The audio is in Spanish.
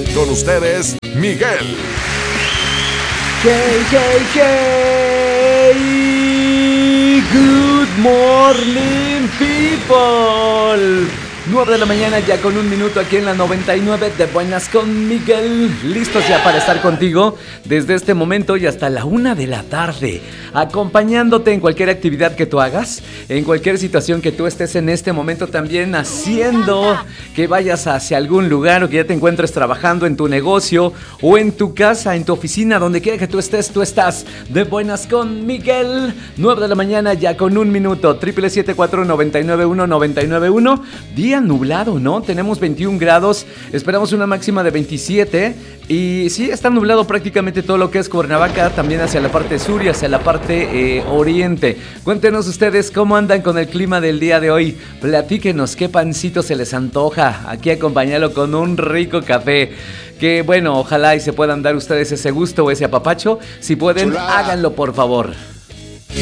Con ustedes, Miguel. Hey, good morning, people. 9 de la mañana ya con 1 minuto aquí en la 99 de Buenas con Miguel. Listos ya para estar contigo desde este momento y hasta la 1 de la tarde. Acompañándote en cualquier actividad que tú hagas, en cualquier situación que tú estés en este momento también haciendo, que vayas hacia algún lugar o que ya te encuentres trabajando en tu negocio o en tu casa, en tu oficina, donde quiera que tú estás de Buenas con Miguel. 9 de la mañana ya con 1 minuto. 777-499-1991. Día nublado, ¿no? Tenemos 21 grados, esperamos una máxima de 27 y sí, está nublado prácticamente todo lo que es Cuernavaca, también hacia la parte sur y hacia la parte oriente. Cuéntenos ustedes cómo andan con el clima del día de hoy, platíquenos qué pancito se les antoja, aquí acompañarlo con un rico café. Que bueno, ojalá y se puedan dar ustedes ese gusto o ese apapacho, si pueden, háganlo por favor.